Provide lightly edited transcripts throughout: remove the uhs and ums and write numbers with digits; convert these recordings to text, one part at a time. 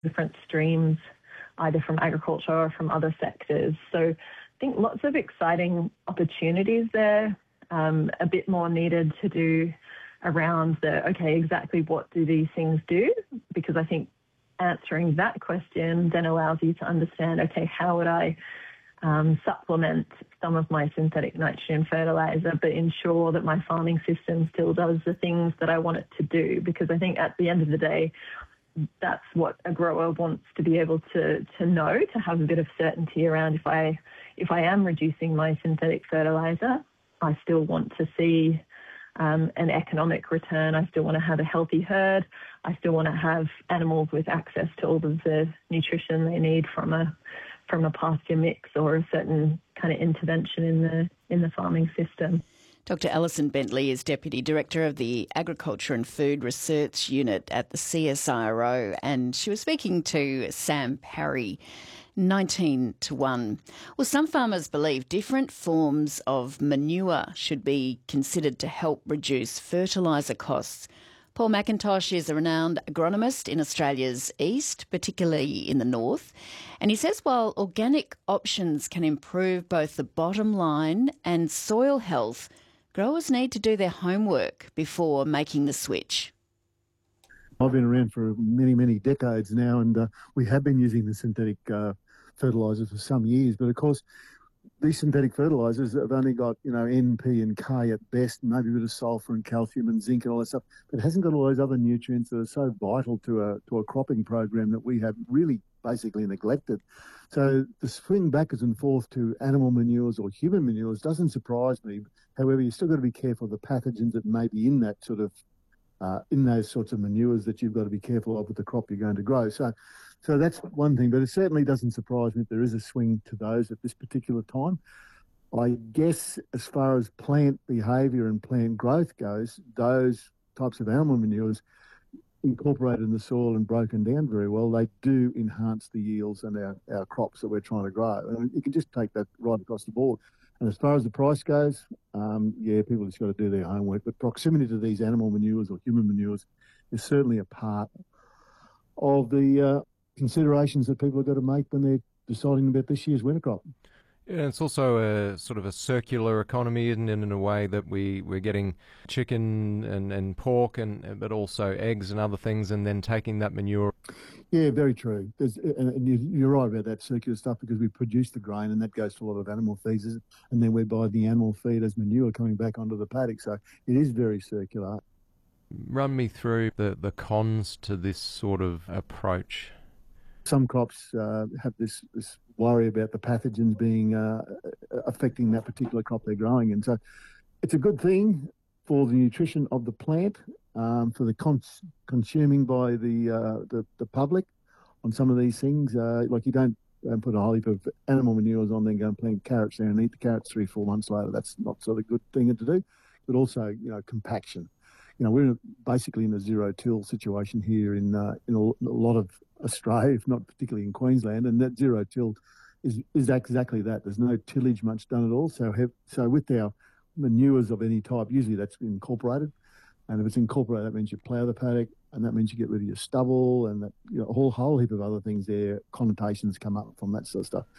different streams, either from agriculture or from other sectors. So I think lots of exciting opportunities there, a bit more needed to do around exactly what do these things do? Because I think answering that question then allows you to understand, how would I supplement some of my synthetic nitrogen fertiliser but ensure that my farming system still does the things that I want it to do? Because I think at the end of the day, that's what a grower wants to be able to know, to have a bit of certainty around if I am reducing my synthetic fertiliser, I still want to see an economic return. I still want to have a healthy herd. I still want to have animals with access to all of the nutrition they need from a pasture mix or a certain kind of intervention in the farming system. Dr Alison Bentley is Deputy Director of the Agriculture and Food Research Unit at the CSIRO, and she was speaking to Sam Parry. 19-1. Well, some farmers believe different forms of manure should be considered to help reduce fertiliser costs. Paul McIntosh is a renowned agronomist in Australia's east, particularly in the north, and he says while organic options can improve both the bottom line and soil health, growers need to do their homework before making the switch. I've been around for many, many decades now, and we have been using the synthetic fertilisers for some years. But of course, these synthetic fertilisers have only got, N, P and K at best, maybe a bit of sulphur and calcium and zinc and all that stuff. But it hasn't got all those other nutrients that are so vital to a cropping program that we have really basically neglected. So the swing backwards and forth to animal manures or human manures doesn't surprise me. However, you've still got to be careful of the pathogens that may be in that sort of in those sorts of manures that you've got to be careful of with the crop you're going to grow. So that's one thing, but it certainly doesn't surprise me that there is a swing to those at this particular time. I guess as far as plant behaviour and plant growth goes, those types of animal manures incorporated in the soil and broken down very well, they do enhance the yields and our crops that we're trying to grow. And you can just take that right across the board. And as far as the price goes, people just got to do their homework. But proximity to these animal manures or human manures is certainly a part of the considerations that people have got to make when they're deciding about this year's winter crop. Yeah, it's also a sort of a circular economy, isn't it, in a way that we're getting chicken and pork but also eggs and other things, and then taking that manure. Yeah, very true. And you're right about that circular stuff, because we produce the grain and that goes to a lot of animal feeds, and then we buy the animal feed as manure coming back onto the paddock. So it is very circular. Run me through the cons to this sort of approach. Some crops have this worry about the pathogens being affecting that particular crop they're growing in. So it's a good thing for the nutrition of the plant, for the consuming by the public on some of these things. Like you don't put a whole heap of animal manures on, then go and plant carrots there and eat the carrots 3-4 months later. That's not sort of a good thing to do. But also, compaction. We're basically in a zero-till situation here in a lot of Australia, if not particularly in Queensland, and that zero-till is exactly that. There's no tillage much done at all. So with our manures of any type, usually that's incorporated, and if it's incorporated, that means you plough the paddock, and that means you get rid of your stubble, and that a whole heap of other things there. Connotations come up from that sort of stuff.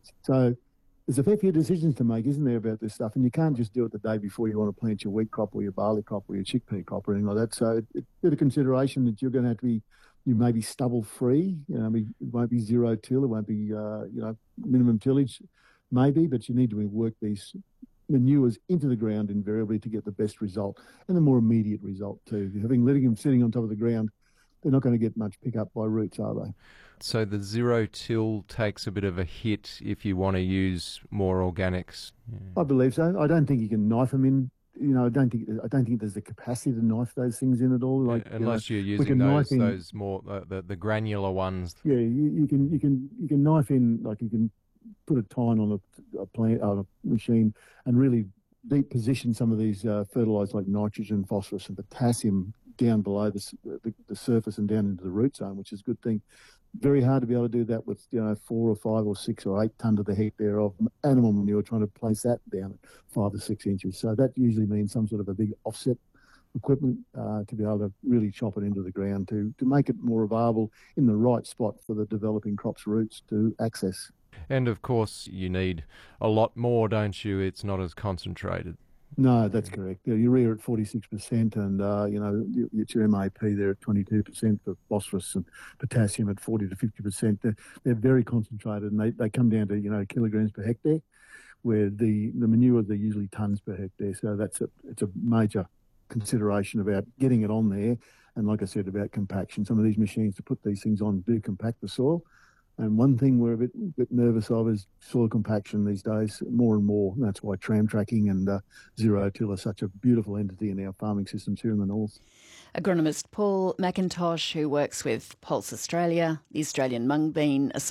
So there's a fair few decisions to make, isn't there, about this stuff? And you can't just do it the day before you want to plant your wheat crop or your barley crop or your chickpea crop or anything like that. So it's a bit of consideration that you're going to have to be, you may be stubble free. It won't be zero till. It won't be, minimum tillage, maybe, but you need to work these manures into the ground invariably to get the best result and the more immediate result too. Letting them sitting on top of the ground, they're not going to get much pickup by roots, are they? So the zero-till takes a bit of a hit if you want to use more organics. Yeah. I believe so. I don't think you can knife them in. I don't think there's the capacity to knife those things in at all. Like unless you're using those more the granular ones. Yeah, you can knife in, like you can put a tine on a plant on a machine and really deep position some of these fertilisers like nitrogen, phosphorus, and potassium down below the surface and down into the root zone, which is a good thing. Very hard to be able to do that with 4 or 5 or 6 or 8 tonne to the hectare of animal manure, trying to place that down at 5 or 6 inches. So that usually means some sort of a big offset equipment to be able to really chop it into the ground to make it more available in the right spot for the developing crops' roots to access. And of course, you need a lot more, don't you? It's not as concentrated. No, that's correct. Urea at 46%, and it's your MAP there at 22% for phosphorus, and potassium at 40 to 50%. They're very concentrated, and they come down to kilograms per hectare, where the manure they're usually tons per hectare. So it's a major consideration about getting it on there, and like I said about compaction. Some of these machines to put these things on do compact the soil. And one thing we're a bit nervous of is soil compaction these days, more and more. And that's why tram tracking and zero-till are such a beautiful entity in our farming systems here in the north. Agronomist Paul McIntosh, who works with Pulse Australia, the Australian Mung Bean